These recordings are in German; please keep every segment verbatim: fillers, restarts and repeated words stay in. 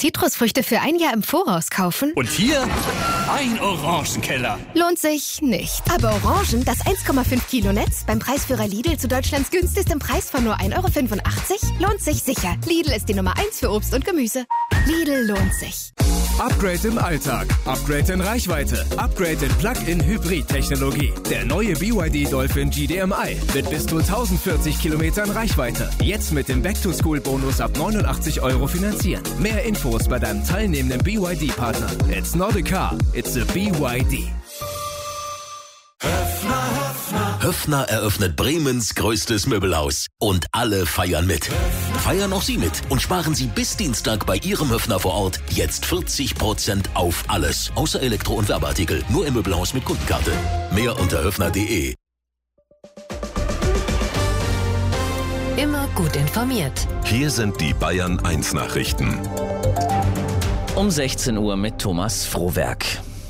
Zitrusfrüchte für ein Jahr im Voraus kaufen? Und hier ein Orangenkeller. Lohnt sich nicht. Aber Orangen, das eins Komma fünf Kilo Netz, beim Preisführer Lidl zu Deutschlands günstigstem Preis von nur ein Euro fünfundachtzig, lohnt sich sicher. Lidl ist die Nummer eins für Obst und Gemüse. Lidl lohnt sich. Upgrade im Alltag, Upgrade in Reichweite, Upgrade in Plug-in-Hybrid-Technologie. Der neue B Y D Dolphin G D M I mit bis zu tausendvierzig Kilometern Reichweite. Jetzt mit dem Back-to-School-Bonus ab neunundachtzig Euro finanzieren. Mehr Infos bei deinem teilnehmenden B Y D-Partner. It's not a car, it's a B Y D. Höffner eröffnet Bremens größtes Möbelhaus. Und alle feiern mit. Feiern auch Sie mit und sparen Sie bis Dienstag bei Ihrem Höffner vor Ort jetzt vierzig Prozent auf alles. Außer Elektro- und Werbeartikel. Nur im Möbelhaus mit Kundenkarte. Mehr unter höffner punkt de. Immer gut informiert. Hier sind die Bayern eins Nachrichten. Um sechzehn Uhr mit Thomas Frohwerk.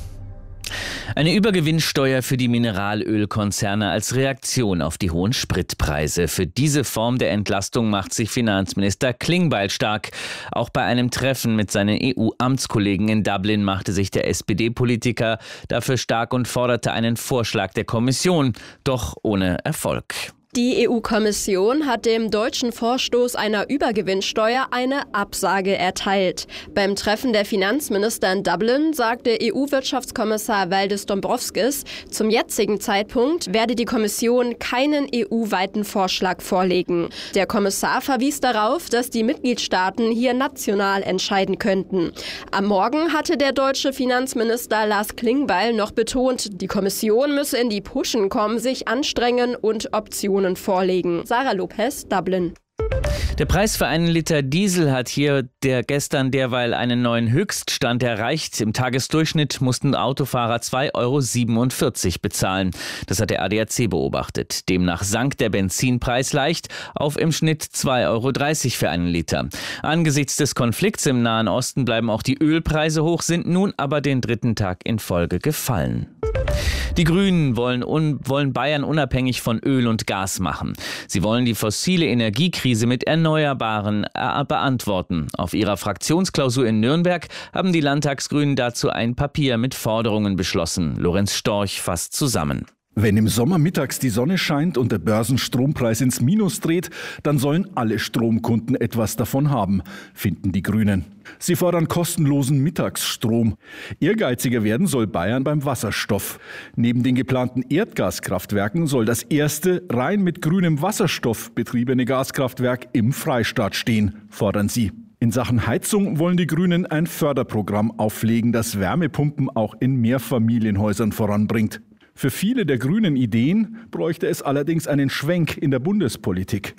Eine Übergewinnsteuer für die Mineralölkonzerne als Reaktion auf die hohen Spritpreise. Für diese Form der Entlastung macht sich Finanzminister Klingbeil stark. Auch bei einem Treffen mit seinen E U-Amtskollegen in Dublin machte sich der S P D-Politiker dafür stark und forderte einen Vorschlag der Kommission, doch ohne Erfolg. Die E U-Kommission hat dem deutschen Vorstoß einer Übergewinnsteuer eine Absage erteilt. Beim Treffen der Finanzminister in Dublin sagte E U-Wirtschaftskommissar Valdis Dombrovskis, zum jetzigen Zeitpunkt werde die Kommission keinen E U-weiten Vorschlag vorlegen. Der Kommissar verwies darauf, dass die Mitgliedstaaten hier national entscheiden könnten. Am Morgen hatte der deutsche Finanzminister Lars Klingbeil noch betont, die Kommission müsse in die Puschen kommen, sich anstrengen und Optionen vorlegen. Sarah Lopez, Dublin. Der Preis für einen Liter Diesel hat hier der gestern derweil einen neuen Höchststand erreicht. Im Tagesdurchschnitt mussten Autofahrer zwei Euro siebenundvierzig bezahlen. Das hat der A D A C beobachtet. Demnach sank der Benzinpreis leicht auf im Schnitt zwei Euro dreißig für einen Liter. Angesichts des Konflikts im Nahen Osten bleiben auch die Ölpreise hoch, sind nun aber den dritten Tag in Folge gefallen. Die Grünen wollen, un, wollen Bayern unabhängig von Öl und Gas machen. Sie wollen die fossile Energiekrise mit Erneuerbaren äh, beantworten. Auf ihrer Fraktionsklausur in Nürnberg haben die Landtagsgrünen dazu ein Papier mit Forderungen beschlossen. Lorenz Storch fasst zusammen. Wenn im Sommer mittags die Sonne scheint und der Börsenstrompreis ins Minus dreht, dann sollen alle Stromkunden etwas davon haben, finden die Grünen. Sie fordern kostenlosen Mittagsstrom. Ehrgeiziger werden soll Bayern beim Wasserstoff. Neben den geplanten Erdgaskraftwerken soll das erste rein mit grünem Wasserstoff betriebene Gaskraftwerk im Freistaat stehen, fordern sie. In Sachen Heizung wollen die Grünen ein Förderprogramm auflegen, das Wärmepumpen auch in Mehrfamilienhäusern voranbringt. Für viele der grünen Ideen bräuchte es allerdings einen Schwenk in der Bundespolitik.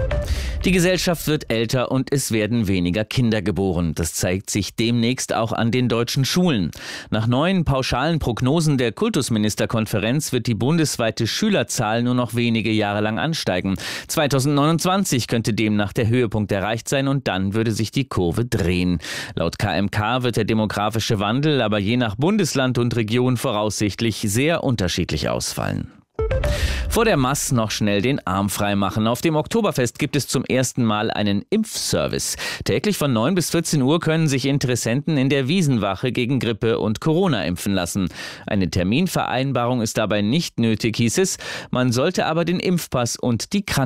Die Gesellschaft wird älter und es werden weniger Kinder geboren. Das zeigt sich demnächst auch an den deutschen Schulen. Nach neuen pauschalen Prognosen der Kultusministerkonferenz wird die bundesweite Schülerzahl nur noch wenige Jahre lang ansteigen. zweitausendneunundzwanzig könnte demnach der Höhepunkt erreicht sein und dann würde sich die Kurve drehen. Laut K M K wird der demografische Wandel aber je nach Bundesland und Region voraussichtlich sehr unterschiedlich ausfallen. Vor der Mass noch schnell den Arm frei machen. Auf dem Oktoberfest gibt es zum ersten Mal einen Impfservice. Täglich von neun bis vierzehn Uhr können sich Interessenten in der Wiesenwache gegen Grippe und Corona impfen lassen. Eine Terminvereinbarung ist dabei nicht nötig, hieß es. Man sollte aber den Impfpass und die Krankheit